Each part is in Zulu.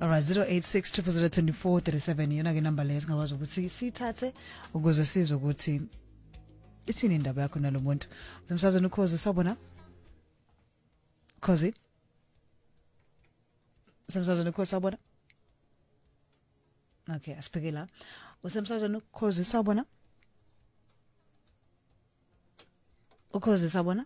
Alright, 086 yona ke number leyo singakwazi ukuthi sithathe ukuze sizwe ukuthi ithini indaba yakho nalomuntu. Usemsazweni ukhozi sabona? Khozi? Usemsazweni ukhozi sabona? Okay, asibheke la. Usemsazweni ukhozi sabona? Ukhozi sabona?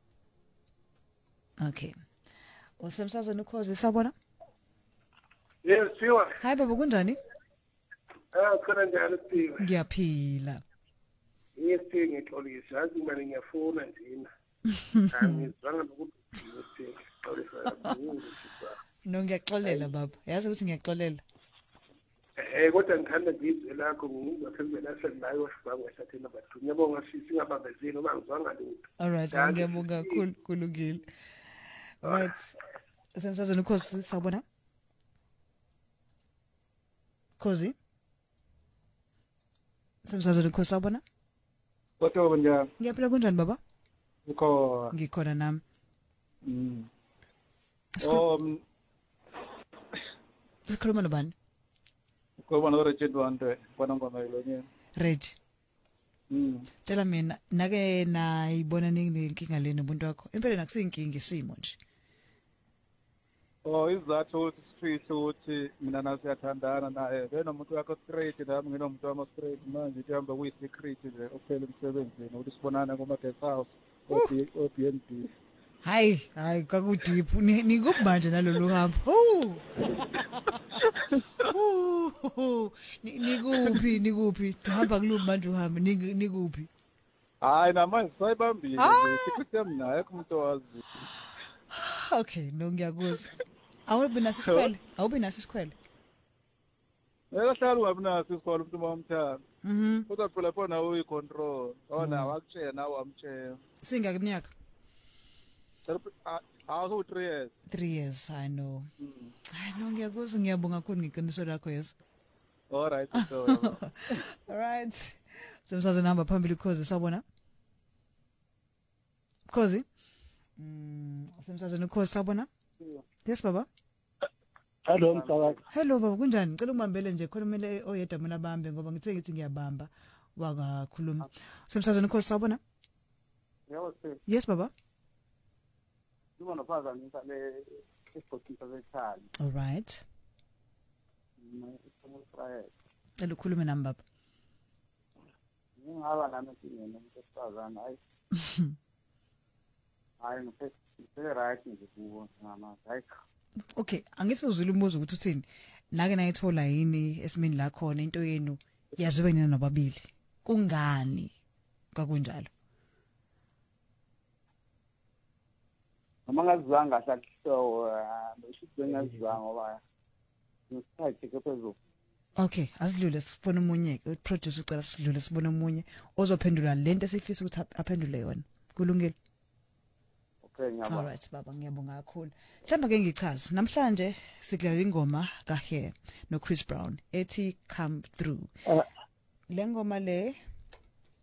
Okay. Usemsazweni ukhozi sabona? Yes, siwa. Hi baba kunjani? Khona njalo siwa. Ngiyaphila. Yes, ngixolisa, yazi manje ngiyafuna njena. Angizwanga ukuthi ngixolisa kakhulu. No ngiyaxolela baba. Yazi ukuthi ngiyaxolela. Kodwa ngithanda ngizwe lakho ngizwa phezulu selilayo sibangwe sathina bathu. Ngiyabonga singababezeli ngoba ngizwanga lutho. Alright, ngiyabonga kakhulu kulungile. Alright. Usemsazweni ukhozi sabona? Khozi? Usemsazweni ukhozi sabona? Kodwa njani? Ngiyaphila kunjani baba? Ngikhona nami. Sikhuluma nobani? Kukhuluma noRegent Wande, bona ngoma yilonye. Reg. Tshela mina nake nayibona ninenkinga leni nomuntu wakho. Impela nakusinkinga isimo nje. Izathu sifihlo ukuthi mina nasiyathandana naye. Bena umuntu wakho straight nami nginomuntu wami straight manje ihamba kuyi-secret nje okuphela emsebenzini ukuthi sibonana kuma-guest house o-B&B. Hayi kwakudeep nikuphi manje nalolu hambo? Nikuphi uhamba kuluphi manje uhamba nikuphi? Hayi namanje sayibambile secret yami naye umuntu owazi. Okay, no ngiyakuzwa. Awubi naso isikhwele? Ekahlala ungabi naso isikhwele umuntu omthanda. Kodwa phela phona uyi-control. Ona wakutshela nawe wamtshela. Singaki iminyaka? Also 3 years. 3 years, I know. I know ngiyakuzwa ngiyabonga kakhulu ngeqiniso lakho yes. Alright, so. Alright. Semsazweni hamba phambili Khozi sabona? Khozi? Semsazweni Khozi sabona? Yes baba. Hello msakazi. Hello baba kunjani? Ngicela ungibambele nje khona kumele oyedwa mina bambe ngoba ngithe ngithi ngiyabamba wakakhuluma. Semsazweni Khozi sabona? Yebo sir. Yes baba. Kuba nophazana isale esportini sasekhaya. All right. Cela ukhulume nami baba. Ngingaba nami singene umsifazana hayi. Hayi ngifese right nje kuwo ngama hayi. Okay, angithi uzwile umbuzo ukuthi uthini? Nake nayithola yini esimini la khona into yenu yaziwe nina nobabili. Kungani kwakunjalo? Amangazwanga hlatho beshithi ngazwanga ngoba ngisathi ke phezulu. Okay, asidlule sifone umunye ke producer ucela sidlule sibone umunye ozophendula lento esifisa ukuthi aphendule yona. Kulungile? Okay, ngiyabona. Alright baba ngiyabonga kakhulu. Mhlamba ke ngichaza namhlanje sidlala ingoma kaHair no Chris Brown ethi Come Through. Le ngoma le